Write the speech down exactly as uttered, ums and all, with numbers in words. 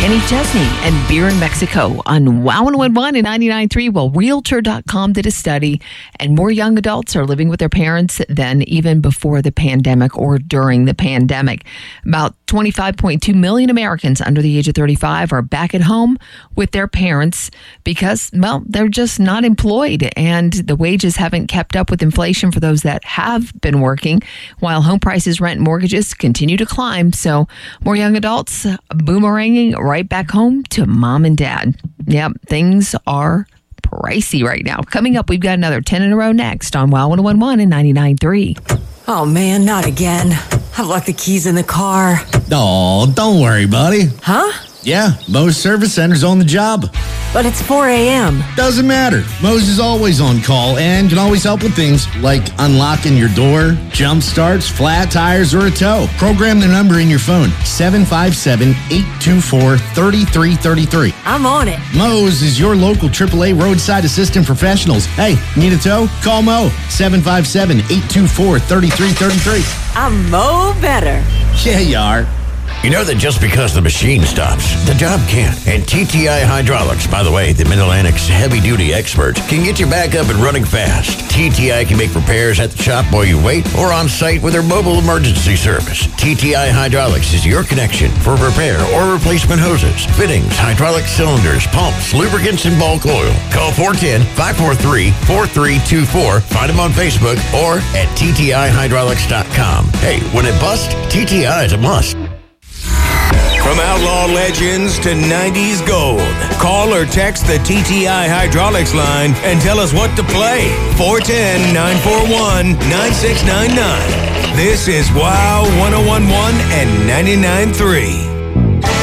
Kenny Chesney and Beer in Mexico on Wow one oh one and ninety-nine point three. Well, Realtor dot com did a study, and more young adults are living with their parents than even before the pandemic or during the pandemic. About twenty-five point two million Americans under the age of thirty-five are back at home with their parents because, well, they're just not employed, and the wages haven't kept up with inflation for those that have been working, while home prices, rent, and mortgages continue to climb. So more young adults boomeranging right back home to mom and dad. Yep, things are pricey right now. Coming up, we've got another ten in a row next on Wow one oh one and ninety-nine point three. Oh man, not again. I've left the keys in the car. Oh, don't worry, buddy. Huh? Yeah, Moe's Service Center's on the job. But it's four a.m. Doesn't matter. Moe's is always on call and can always help with things like unlocking your door, jump starts, flat tires, or a tow. Program the number in your phone, seven five seven, eight two four, three three three three. I'm on it. Moe's is your local triple A roadside assistant professionals. Hey, need a tow? Call Moe, seven five seven, eight two four, three three three three. I'm Moe better. Yeah, you are. You know that just because the machine stops, the job can't. And T T I Hydraulics, by the way, the Mid-Atlantic's heavy-duty experts, can get you back up and running fast. T T I can make repairs at the shop while you wait or on site with their mobile emergency service. T T I Hydraulics is your connection for repair or replacement hoses, fittings, hydraulic cylinders, pumps, lubricants, and bulk oil. Call four one zero, five four three, four three two four. Find them on Facebook or at T T I hydraulics dot com. Hey, when it busts, T T I is a must. From outlaw legends to nineties gold, call or text the T T I Hydraulics line and tell us what to play. four one zero, nine four one, nine six nine nine. This is Wow one oh one point one and ninety-nine point three.